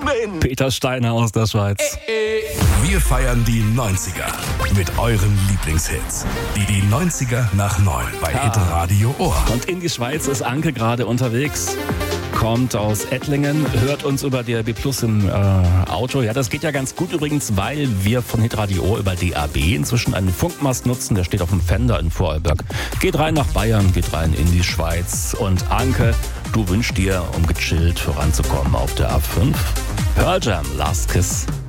Peter Steiner aus der Schweiz. Wir feiern die 90er mit euren Lieblingshits. Die 90er nach 9 bei Hitradio Ohr. Und in die Schweiz ist Anke gerade unterwegs. Kommt aus Ettlingen, hört uns über DAB Plus im Auto. Ja, das geht ja ganz gut übrigens, weil wir von Hitradio Ohr über DAB inzwischen einen Funkmast nutzen. Der steht auf dem Fender in Vorarlberg. Geht rein nach Bayern, geht rein in die Schweiz. Und Anke, du wünschst dir, um gechillt voranzukommen auf der A5, Pearl Jam, Last Kiss.